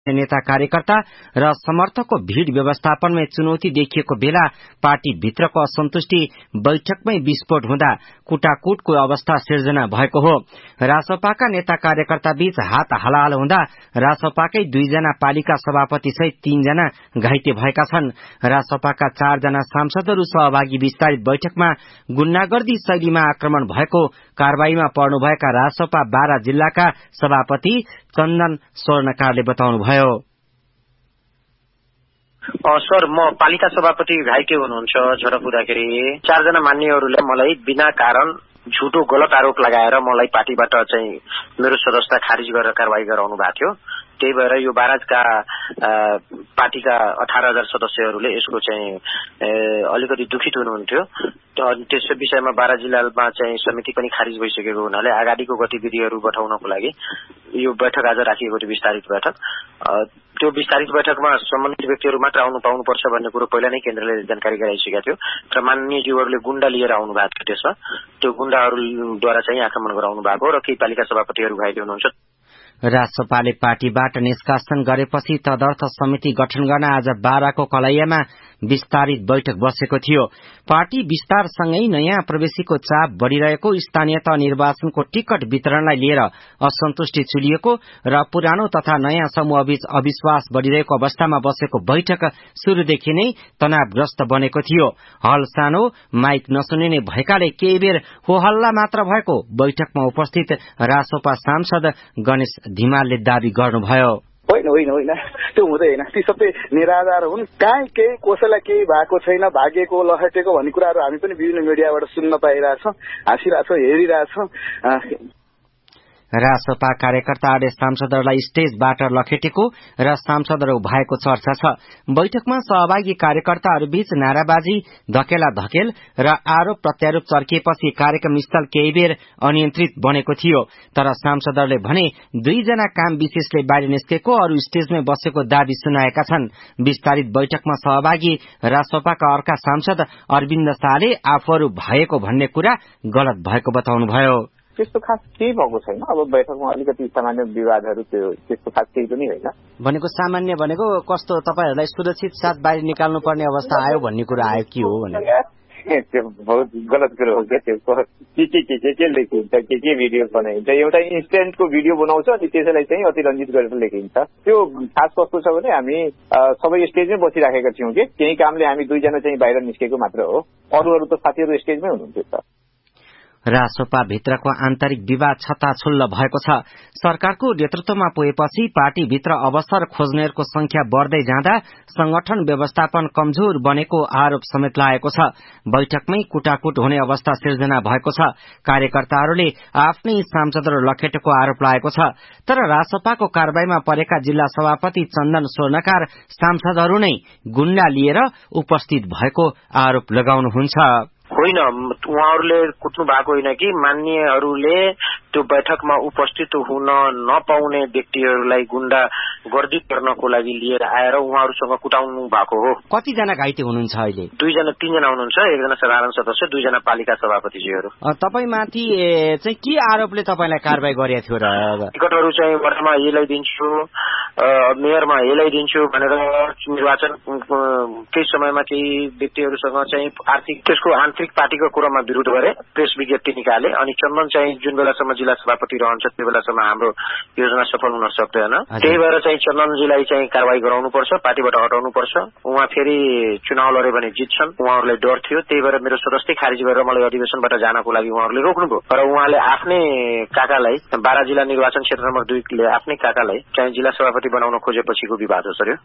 नेता कार्यकर्ता र समर्थकको भीड़ व्यवस्थापनमै चुनौती देखिएको बेला पार्टी भित्रको असन्तुष्टि बैठकमै विस्फोट हुँदा कुटाकुटको अवस्था सिर्जना भएको हो। रासपाका नेता कार्यकर्ता बीच हात हालहाल हुँदा रासपाकै 2 जना पालिका सभापति सहित 3 जना घाइते भएका छन्। रासपाका 4 जना सांसदहरू सहभागी विस्तारित बैठकमा गुण्डागर्दी शैलीमा आक्रमण भएको कारबाहीमा पर्नुभएका रासपा बारा जिल्लाका सभापति चन्दन स्वर्णकारले बताउनुभयो। सर, म पालिका सभापति घाइते हुनुहुन्छ झडप हुँदाखेरि 4 जना मान्यहरूले मलाई बिना कारण झुटो गलत आरोप लगाएर मलाई पार्टीबाट चाहिँ मेरो सदस्यता खारिज गरेर कारबाही गराउनु भएको थियो। त्यही भएर यो बाराजका पार्टीका 18,000 सदस्यहरूले यसको चाहिँ अलिकति दुखित हुनुहुन्थ्यो। त्यस विषयमा बारा जिल्लामा चाहिँ समिति पनि खारिज भइसकेको हुनाले अगाडिको गतिविधिहरू बढाउनको लागि यो बैठक आज राखिएको थियो, विस्तारित बैठक। त्यो विस्तारित बैठकमा सम्बन्धित व्यक्तिहरू मात्र आउनु पाउनुपर्छ भन्ने कुरो पहिला नै केन्द्रले जानकारी गराइसकेको थियो र माननीयज्यूहरूले गुण्डा लिएर आउनु भएको थियो। त्यसमा त्यो गुण्डाहरूद्वारा चाहिँ आक्रमण गराउनु भएको र केही पालिका सभापतिहरू घाइते हुनुहुन्छ। रासपाले पार्टीबाट निष्कासन गरेपछि तदर्थ समिति गठन गर्न आज बाराको कलैयामा विस्तारित बैठक बसेको थियो। पार्टी विस्तारसँगै नयाँ प्रवेशीको चाप बढ़िरहेको, स्थानीय तह निर्वाचनको टिकट वितरणलाई लिएर असन्तुष्टि चुलिएको र पुरानो तथा नयाँ समूहबीच अविश्वास बढ़िरहेको अवस्थामा बसेको बैठक शुरूदेखि नै तनावग्रस्त बनेको थियो। हल सानो, माइक नसुनिने भएकाले केही बेर हो हल्ला मात्र भएको बैठकमा उपस्थित रासोपा सांसद गणेश धिमालले दावी गर्नुभयो। होइन त्यो हुँदैन। ती सबै निराधार हुन्। कहीँ केही कसैलाई केही भएको छैन, भागेको लखेटेको भन्ने कुराहरू हामी पनि विभिन्न मिडियाबाट सुन्न पाइरहेछौँ, हाँसिरहेछौँ, हेरिरहेछौँ। रासपा कार्यकर्ताहरूले सांसदहरूलाई स्टेजबाट लखेटेको र सांसदहरू भएको चर्चा छ। बैठकमा सहभागी कार्यकर्ताहरूबीच नाराबाजी, धकेला धकेल र आरोप प्रत्यारोप चर्किएपछि कार्यक्रम स्थल केही बेर अनियन्त्रित बनेको थियो। तर सांसदहरूले भने 2 जना काम विशेषले बाहिर निस्केको, अरू स्टेजमै बसेको दावी सुनाएका छन्। विस्तारित बैठकमा सहभागी रासपाका अर्का सांसद अरविन्द शाहले आफूहरू भएको भन्ने कुरा गलत भएको बताउनुभयो। त्यस्तो खास केही भएको छैन। अब बैठकमा अलिकति सामान्य विवादहरू त्यस्तो खास केही पनि होइन। भनेको सामान्य भनेको कस्तो, तपाईहरूलाई सुरक्षित साथ बाहिर निकाल्नु पर्ने अवस्था आयो भन्ने कुरा आयो कि हो भने? त्यो बहुत गलत कुरो हो क्या। त्यो के लेखिन्छ, के भिडियो बनाइन्छ, एउटा इन्सिडेन्टको भिडियो बनाउँछ अनि त्यसैलाई चाहिँ अतिरञ्जित गरेर लेखिन्छ। त्यो खास कस्तो छ भने हामी सबै स्टेजमै बसिराखेका थियौँ कि केही कामले हामी 2 जना चाहिँ बाहिर निस्केको मात्र हो, अरू त साथीहरू स्टेजमै हुनुहुन्थ्यो त। रासपा भित्रको आन्तरिक विवाद छताछुल्ल भएको छ। सरकारको नेतृत्वमा पुगेपछि पार्टीभित्र अवसर खोज्नेहरूको संख्या बढ़दै जाँदा संगठन व्यवस्थापन कमजोर बनेको आरोप समेत लागेको छ। बैठकमै कुटाकुट हुने अवस्था सिर्जना भएको छ। कार्यकर्ताहरूले आफ्नै सांसदहरू लखेटेको आरोप लागेको छ। तर रासपाको कारबाहीमा परेका जिल्ला सभापति चन्दन स्वर्णकार सांसदहरू नै गुण्डा लिएर उपस्थित भएको आरोप लगाउनुहुन्छ। होइन, उहाँहरूले कुट्नु भएको होइन कि मान्यहरूले त्यो बैठकमा उपस्थित हुन नपाउने व्यक्तिहरूलाई गुण्डा गर्दी गर्नको लागि लिएर आएर उहाँहरूसँग कुटाउनु भएको हो। कतिजना घाइते हुनुहुन्छ अहिले? 3 जना हुनुहुन्छ, 1 जना साधारण सदस्य, 2 जना पालिका सभापतिजीहरू। तपाईमाथि चाहिँ के आरोपले तपाईलाई कारबाही गरेको थियो र? टिकटहरू चाहिँ वडामा यसलाई दिन्छु, मेयरमा यसलाई दिन्छु भनेर निर्वाचन केही समयमा केही व्यक्तिहरूसँग चाहिँ त्यसको आन्तरिक पार्टीको कुरामा विरोध गरे, प्रेस विज्ञप्ति निकाले। अनि चन्दन चाहिँ जुन बेलासम्म जिल्ला सभापति रहन्छ त्यो बेलासम्म हाम्रो योजना सफल हुन सक्दैन। त्यही भएर चाहिँ चन्दनजीलाई चाहिँ कारबाही गराउनुपर्छ, पार्टीबाट हटाउनुपर्छ। उहाँ फेरि चुनाव लड्यो भने जित्छन्, उहाँहरूलाई डर थियो। त्यही भएर मेरो सदस्यता खारिज गरेर मलाई अधिवेशनबाट जानको लागि उहाँहरूले रोक्नुभयो। र उहाँले आफ्नै काकालाई, बारा जिल्ला निर्वाचन क्षेत्र नम्बर 2 ले आफ्नै काकालाई चाहिँ जिल्ला सभापति बनाउन खोजेपछिको विवाद हो सर।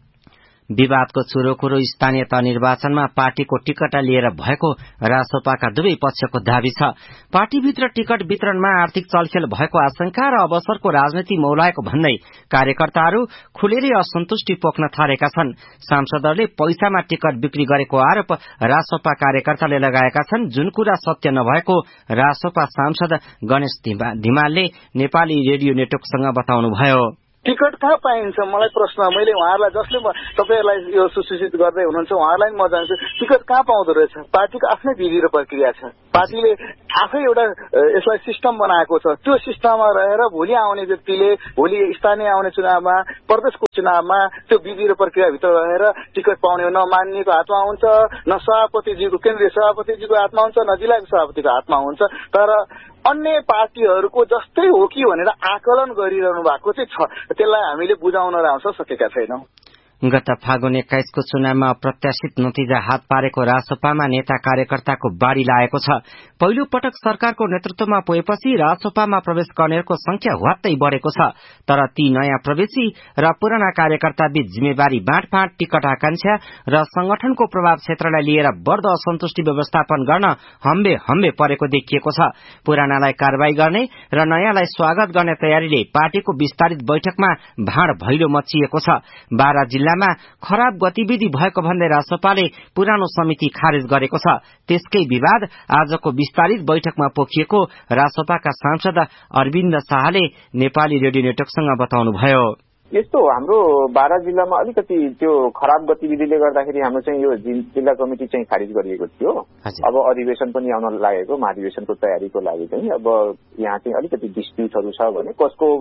विवादको चुरोकुरो स्थानीय तह निर्वाचनमा पार्टीको टिकट लिएर भएको रासपाका दुवै पक्षको दावी छ। पार्टीभित्र टिकट वितरणमा आर्थिक चलखेल भएको आशंका र अवसरको राजनीति मौलाएको भन्दै कार्यकर्ताहरू खुलेरै असन्तुष्टि पोख्न थालेका छन्। सांसदहरूले पैसामा टिकट बिक्री गरेको आरोप रासपा कार्यकर्ताले लगाएका छन्, जुन कुरा सत्य नभएको रासपा सांसद गणेश धिमालले नेपाली रेडियो नेटवर्कसँग बताउनुभयो। टिकट कहाँ पाइन्छ मलाई प्रश्न। मैले उहाँहरूलाई जसले तपाईँहरूलाई यो सुसूचित गर्दै हुनुहुन्छ उहाँहरूलाई म जान्छु टिकट कहाँ पाउँदो रहेछ। पार्टीको आफ्नै विधि र प्रक्रिया छ। पार्टीले आफै एउटा यसलाई सिस्टम बनाएको छ। त्यो सिस्टममा रहेर भोलि आउने व्यक्तिले भोलि स्थानीय आउने चुनावमा प्रदेशको चुनावमा त्यो विधि र प्रक्रियाभित्र रहेर टिकट पाउने न मान्यको हातमा हुन्छ न सभापतिजीको केन्द्रीय सभापतिजीको हातमा हुन्छ न जिल्लाको सभापतिको हातमा हुन्छ। तर अन्य पार्टीहरूको जस्तै हो कि भनेर आकलन गरिरहनु भएको चाहिँ छ। त्यसलाई हामीले बुझाउन सकेका छैनौं। गत फागुन 21 को चुनावमा अप्रत्याशित नतिजा हात पारेको रासोपामा नेता कार्यकर्ताको बाढ़ी लागेको छ। पहिलो पटक सरकारको नेतृत्वमा पुगेपछि रासोपामा प्रवेश गर्नेहरूको संख्या ह्वात्तै बढ़ेको छ। तर ती नयाँ प्रवेशी र पुराना कार्यकर्ता बीच जिम्मेवारी बाँडफाँड, टिकट आकांक्षा र संगठनको प्रभाव क्षेत्रलाई लिएर बढ़दो असन्तुष्टि व्यवस्थापन गर्न हम्बे परेको देखिएको छ। पुरानालाई कारवाही गर्ने र नयाँलाई स्वागत गर्ने तयारीले पार्टीको विस्तारित बैठकमा भाँड भैलो मचिएको छ। 12 जिल्लामा खराब गतिविधि भएको भन्दै रासोपाले पुरानो समिति खारेज गरेको छ। त्यसकै विवाद आजको विस्तारित बैठकमा पोखिएको रासोपाका सांसद अरविन्द शाहले नेपाली रेडियो नेटवर्कसँग बताउनुभयो। यस्तो हाम्रो 12 जिल्लामा अलिकति त्यो खराब गतिविधिले गर्दाखेरि हाम्रो चाहिँ यो जिल्ला कमिटी चाहिँ खारिज गरिएको थियो। अब अधिवेशन पनि आउन लागेको, महाधिवेशनको तयारीको लागि चाहिँ अब यहाँ चाहिँ अलिकति डिस्प्युटहरू छ भने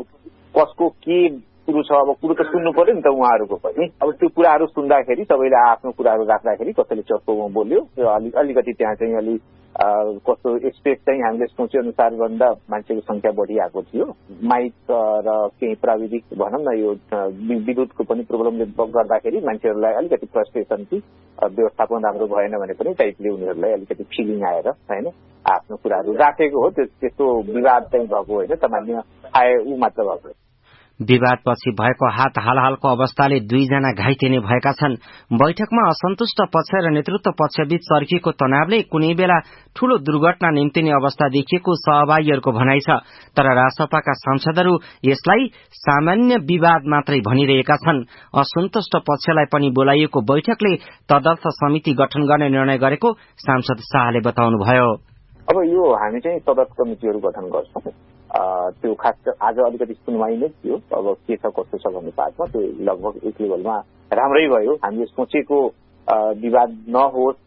कसको के कुरो छ। अब कुरो त सुन्नु पर्यो नि त उहाँहरूको पनि। अब त्यो कुराहरू सुन्दाखेरि सबैले आफ्नो कुराहरू राख्दाखेरि कसैले चर्कोमा बोल्यो। अलिकति त्यहाँ चाहिँ अलिक कस्तो एक्सपेक्ट चाहिँ हामीले सोचे अनुसार भन्दा मान्छेको संख्या बढिआएको थियो। माइक र केही प्राविधिक भनौँ न यो विद्युतको पनि प्रोब्लमले गर्दाखेरि मान्छेहरूलाई अलिकति फ्रस्ट्रेसन कि व्यवस्थापन राम्रो भएन भने पनि टाइपले उनीहरूलाई अलिकति फिलिङ आएर होइन आफ्नो कुराहरू राखेको हो। त्यस्तो विवाद चाहिँ भएको होइन, सामान्य आए ऊ मात्र भएको। विवादपछि भएको हालहालको अवस्थाले 2 जना घाइते नै भएका छन्। बैठकमा असन्तुष्ट पक्ष र नेतृत्व पक्षबीच चर्किएको तनावले कुनै बेला ठूलो दुर्घटना निम्तिने अवस्था देखिएको सहभागीहरूको भनाइ छ। तर रासपाका सांसदहरू यसलाई सामान्य विवाद मात्रै भनिरहेका छन्। असन्तुष्ट पक्षलाई पनि बोलाइएको बैठकले तदर्थ समिति गठन गर्ने निर्णय गरेको सांसद शाहले बताउनुभयो। अब यो हामी चाहिँ तदर्थ कमिटिहरू गठन गर्छौं। त्यो खास आज अलिकति सुनवाई नै थियो। अब के छ कस्तो छ भन्ने बातमा त्यो लगभग एक लेभलमा राम्रै भयो। हामीले सोचेको विवाद नहोस्,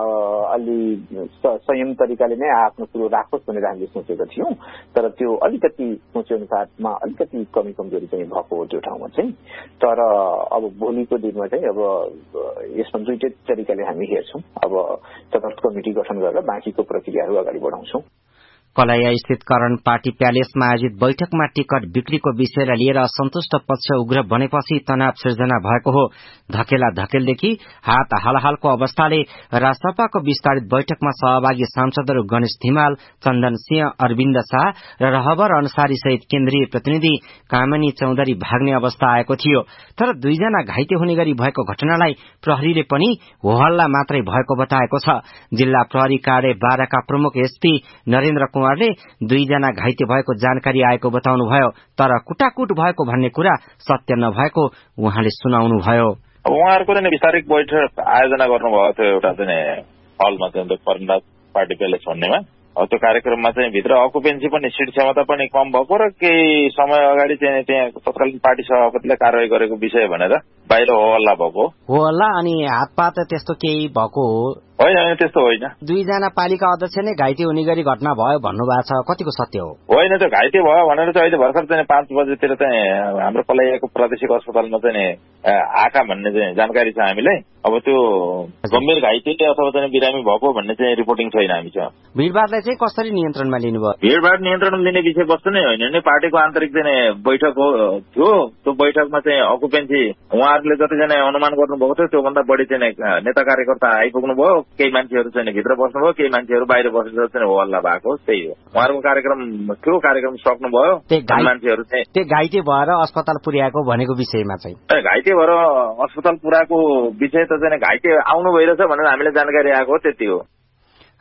अलि संयम तरिकाले नै आफ्नो कुरो राखोस् भनेर हामीले सोचेका थियौं। तर त्यो अलिकति सोचे अनुसारमा अलिकति कमजोरी चाहिँ भएको हो त्यो ठाउँमा चाहिँ। तर अब भोलिको दिनमा चाहिँ अब यसमा दुईटै तरिकाले हामी हेर्छौं। अब तदर्थ कमिटी गठन गरेर बाँकीको प्रक्रियाहरू अगाडि बढाउँछौं। कलैया स्थित करण पार्टी प्यालेसमा आयोजित बैठकमा टिकट बिक्रीको विषयलाई लिएर असन्तुष्ट पक्ष उग्र बनेपछि तनाव सिर्जना भएको हो। धकेलदेखि हालहालको अवस्थाले रासपाको विस्तारित बैठकमा सहभागी सांसदहरू गणेश धिमाल, चन्दन सिंह, अरविन्द शाह र रहबर अन्सारी सहित केन्द्रीय प्रतिनिधि कामनी चौधरी भाग्ने अवस्था आएको थियो। तर 2 जना घाइते हुने गरी भएको घटनालाई प्रहरीले पनि होहल्ला मात्रै भएको बताएको छ। जिल्ला प्रहरी कार्य 12 का प्रमुख एसपी नरेन्द्र कुमारले 2 जना घाइते भएको जानकारी आएको बताउनुभयो। तर कुटाकुट भएको भन्ने कुरा सत्य नभएको उहाँले सुनाउनुभयो। उहाँहरूको चाहिँ विस्तारित बैठक आयोजना गर्नुभएको थियो एउटा चाहिँ हलमा चाहिँ परनाथ पार्टी प्यालेस भन्नेमा। त्यो कार्यक्रममा चाहिँ भित्र अकुपेन्सी पनि सिट क्षमता पनि कम भएको र केही समय अगाडि चाहिँ त्यहाँ तत्कालीन पार्टी सभापतिले कारवाही गरेको विषय भनेर बाहिर हो हल्ला भएको हो हल्ला अनि हातपात त्यस्तो केही भएको होइन। त्यस्तो होइन। 2 जना पालिका अध्यक्ष नै घाइते हुने गरी घटना भयो भन्नुभएको छ, कतिको सत्य हो? होइन, त्यो घाइते भयो भनेर चाहिँ अहिले भर्खर चाहिँ 5 बजेतिर चाहिँ हाम्रो कलैयाको प्रादेशिक अस्पतालमा चाहिँ आका भन्ने चाहिँ जानकारी छ हामीलाई। अब त्यो गम्भीर घाइते अथवा चाहिँ बिरामी भएको भन्ने चाहिँ रिपोर्टिङ छैन हामीसँग। भीड़भाड़लाई चाहिँ कसरी नियन्त्रणमा लिनुभयो? भीड़भाड़ नियन्त्रणमा लिने विषयवस्तु नै होइन नि, पार्टीको आन्तरिक चाहिँ बैठक थियो। त्यो बैठकमा चाहिँ अकुपेन्सी उहाँहरूले जतिजना अनुमान गर्नुभएको थियो त्योभन्दा बढी चाहिँ नेता कार्यकर्ता आइपुग्नु भयो। केही मान्छेहरू चाहिँ भित्र बस्नुभयो, केही मान्छेहरू बाहिर बसेर चाहिँ हो हल्ला भएको। त्यही हो, उहाँहरूको कार्यक्रम थियो, कार्यक्रम सक्नुभयो। मान्छेहरू चाहिँ त्यो घाइते भएर अस्पताल पुर्याएको भनेको विषयमा चाहिँ घाइते भएर अस्पताल पुर्याएको विषय त चाहिँ घाइते आउनु भइरहेछ भनेर हामीलाई जानकारी आएको त्यति हो।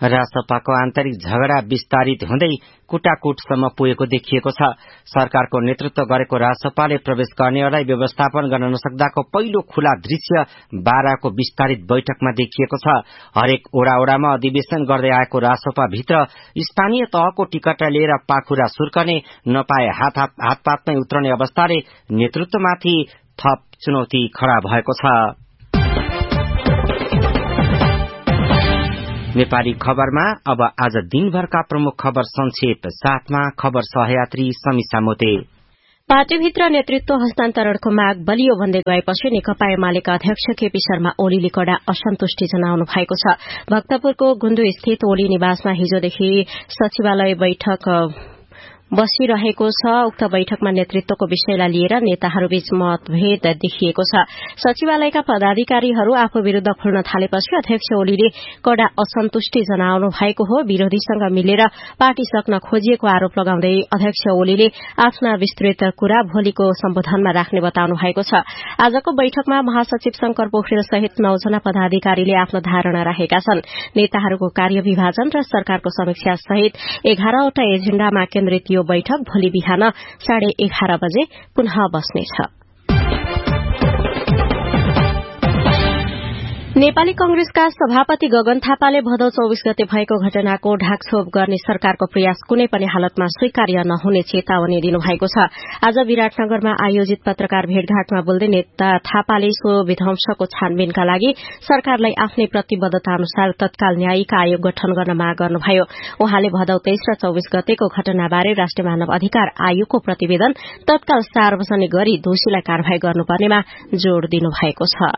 रासपाको आन्तरिक झगडा विस्तारित हुँदै कुटाकुटसम्म पुगेको देखिएको छ। सरकारको नेतृत्व गरेको रासपाले प्रवेश गर्नेहरूलाई व्यवस्थापन गर्न नसक्दाको पहिलो खुला दृश्य बाराको विस्तारित बैठकमा देखिएको छ। हरेक ओडामा अधिवेशन गर्दै आएको रासपा भित्र स्थानीय तहको टिकट लिएर पाखुरा सुर्कने, नपाए हातपातमै उत्रने अवस्थाले नेतृत्वमाथि थप चुनौती खड़ा भएको छ। नेपाली खबरमा अब आज दिनभरका प्रमुख खबर संक्षेप साथमा खबर सहयात्री समीक्षा मोते। पार्टीभित्र नेतृत्व हस्तान्तरणको माग बलियो भन्दै गएपछि नेकपा एमालेका अध्यक्ष केपी शर्मा ओलीले कडा असन्तुष्टि जनाउनु भएको छ। भक्तपुरको गुण्डु स्थित ओली निवासमा हिजोदेखि सचिवालय बैठक बसिरहेको छ। उक्त बैठकमा नेतृत्वको विषयलाई लिएर नेताहरूबीच मतभेद देखिएको छ। सचिवालयका पदाधिकारीहरू आफू विरूद्ध खुल्न थालेपछि अध्यक्ष ओलीले कडा असन्तुष्टि जनाउनु भएको हो। विरोधीसँग मिलेर पार्टी सक्न खोजिएको आरोप लगाउँदै अध्यक्ष ओलीले आफ्ना विस्तृत कुरा भोलिको सम्बोधनमा राख्ने बताउनु भएको छ। आजको बैठकमा महासचिव शंकर पोखरेल सहित 9 जना पदाधिकारीले आफ्नो धारणा राखेका छन्। नेताहरूको कार्यविभाजन र सरकारको समीक्षा सहित 11वटा एजेण्डामा केन्द्रित यो बैठक भोलि बिहान 11:30 बजे पुनः बस्नेछ। नेपाली कंग्रेसका सभापति गगन थापाले भदौ 24 गते भएको घटनाको ढाकछोप गर्ने सरकारको प्रयास कुनै पनि हालतमा स्वीकार्य नहुने चेतावनी दिनुभएको छ। आज विराटनगरमा आयोजित पत्रकार भेटघाटमा बोल्दै नेता थापाले सो विध्वंसको छानबिनका लागि सरकारलाई आफ्नै प्रतिबद्धता अनुसार तत्काल न्यायिक आयोग गठन गर्न माग गर्नुभयो। उहाँले भदौ 23 र 24 गतेको घटनाबारे राष्ट्रिय मानव अधिकार आयोगको प्रतिवेदन तत्काल सार्वजनिक गरी दोषीलाई कारवाही गर्नुपर्नेमा जोड़ दिनुभएको छ।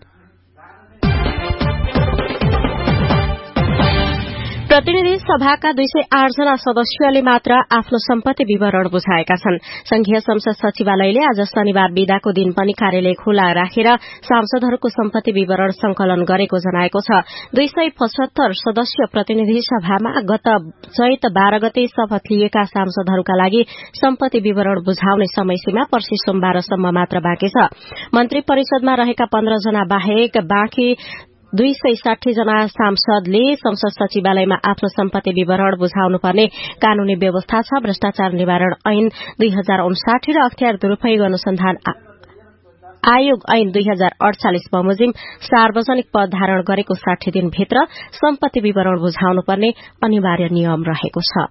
प्रतिनिधि सभाका 208 जना सदस्यले मात्र आफ्नो सम्पत्ति विवरण बुझाएका छन्। संघीय संसद सचिवालयले आज शनिबार बिदाको दिन पनि कार्यालय खुला राखेर सांसदहरूको सम्पत्ति विवरण संकलन गरेको जनाएको छ। 275 सदस्य प्रतिनिधि सभामा गत चैत 12 गते शपथ लिएका सांसदहरूका लागि सम्पत्ति विवरण बुझाउने समय सीमा पर्सि सोमबारसम्म मात्र बाँकी छ। मन्त्री परिषदमा रहेका 15 जना बाहेक बाँकी 260 जना सांसदले संसद सचिवालयमा आफ्नो सम्पत्ति विवरण बुझाउनुपर्ने कानूनी व्यवस्था छ। भ्रष्टाचार निवारण ऐन 2059 र अख्तियार दुरूपयोग अनुसन्धान आयोग ऐन 2048 बमोजिम सार्वजनिक पद धारण गरेको 60 दिनभित्र सम्पत्ति विवरण बुझाउनुपर्ने अनिवार्य नियम रहेको छ।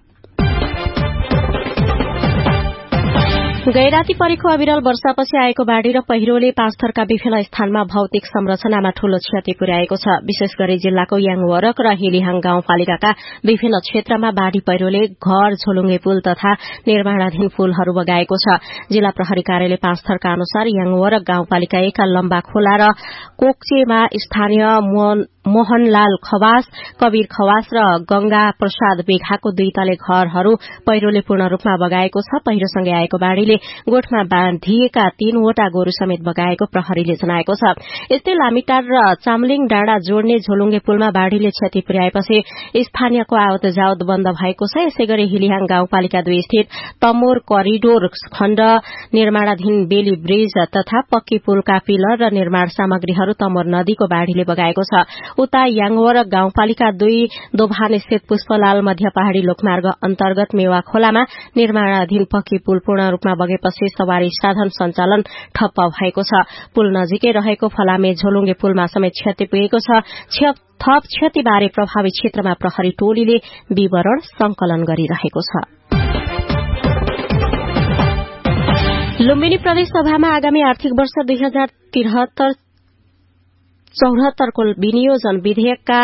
गैराती परेको अविरल वर्षापछि आएको बाढ़ी र पहिरोले पाँचथरका विभिन्न स्थानमा भौतिक संरचनामा ठूलो क्षति पुर्याएको छ। विशेष गरी जिल्लाको याङवरक र हिलिहाङ गाउँपालिकाका विभिन्न क्षेत्रमा बाढ़ी पहिरोले घर, झोलुङ्गे पुल तथा निर्माणाधीन पुलहरू बगाएको छ। जिल्ला प्रहरी कार्यालय पाँचथरका अनुसार याङवरक गाउँपालिका 1 लम्बा खोला र कोक्चेमा स्थानीय मोहनलाल खवास, कवीर खवास र गंगा प्रसाद बेघाको 2 तले घरहरू पहिरोले पूर्ण रूपमा बगाएको छ। पहिरोसँगै आएको बाढ़ीले गोठमा बाँधिएका 3 वटा गोरु समेत बगाएको प्रहरीले जनाएको छ। यस्तै लामिटार र चामलिङ डाँडा जोड्ने झोलुङ्गे पुलमा बाढ़ीले क्षति पुर्याएपछि स्थानीयको आवत जावत बन्द भएको छ। यसैगरी हिलिहाङ गाउँपालिका 2 स्थित तमोर करिडोर खण्ड, निर्माणाधीन बेली ब्रिज तथा पक्की पुलका पिलर र निर्माण सामग्रीहरू तमोर नदीको बाढ़ीले बगाएको छ। उता याङवरक गाउँपालिका 2 दोभान स्थित पुष्पलाल मध्य पहाड़ी लोकमार्ग अन्तर्गत मेवा खोलामा निर्माणाधीन पक्की पुल पूर्ण रूपमा बगेपछि सवारी साधन सञ्चालन ठप्प भएको छ। पुल नजिकै रहेको फलामे झोलुङ्गे पुलमा समेत क्षति पुगेको छ। थप क्षतिबारे प्रभावित क्षेत्रमा प्रहरी टोलीले विवरण संकलन गरिरहेको छ। लुम्बिनी प्रदेश सभामा आगामी आर्थिक वर्ष 2073-74 को विनियोजन विधेयकका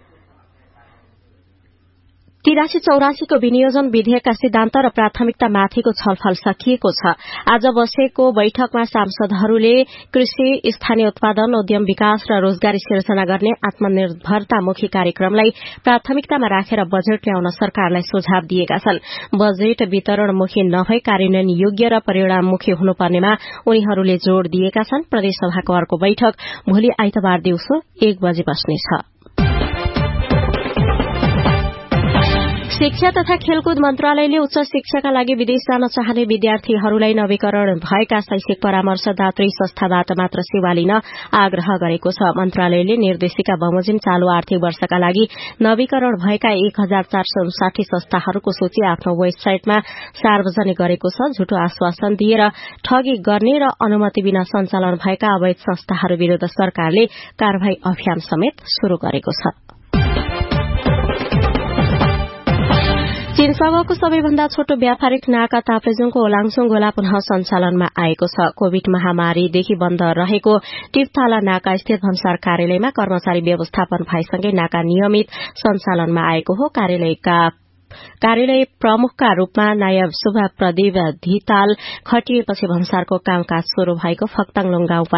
83-84 को विनियोजन विधेयकका सिद्धान्त र प्राथमिकता माथिको छलफल सकिएको छ। आज बसेको बैठकमा सांसदहरूले कृषि, स्थानीय उत्पादन, उद्यम विकास र रोजगारी सिर्जना गर्ने आत्मनिर्भरतामुखी कार्यक्रमलाई प्राथमिकतामा राखेर बजेट ल्याउन सरकारलाई सुझाव दिएका छन्। बजेट वितरणमुखी नभई कार्यान्वयन योग्य र परिणाममुखी हुनुपर्नेमा उनीहरूले जोड़ दिएका छन्। प्रदेशसभाको अर्को बैठक भोलि आइतबार दिउँसो 1 बजे बस्नेछ। शिक्षा तथा खेलकुद मन्त्रालयले उच्च शिक्षाका लागि विदेश जान चाहने विद्यार्थीहरूलाई नवीकरण भएका शैक्षिक परामर्शदात्री संस्थाबाट मात्र सेवा लिन आग्रह गरेको छ। मन्त्रालयले निर्देशिका बमोजिम चालू आर्थिक वर्षका लागि नवीकरण भएका 1459 संस्थाहरूको सूची आफ्नो वेबसाइटमा सार्वजनिक गरेको छ। झुटो आश्वासन दिएर ठगी गर्ने र अनुमति बिना सञ्चालन भएका अवैध संस्थाहरू विरूद्ध सरकारले कारवाही अभियान समेत शुरू गरेको छ। चीनसँगको सबैभन्दा छोटो व्यापारिक नाका ताप्लेजुङको ओलाङचुङ गोला पुनः सञ्चालनमा आएको छ। कोविड महामारीदेखि बन्द रहेको टिपथाला नाका स्थित भन्सार कार्यालयमा कर्मचारी व्यवस्थापन भएसँगै नाका नियमित सञ्चालनमा आएको हो। कार्यालय प्रमुखका रूपमा नायब सुभा प्रदीप धिताल खटिएपछि भन्सारको कामकाज शुरू भएको फक्ताङलोङ गाउँपालिका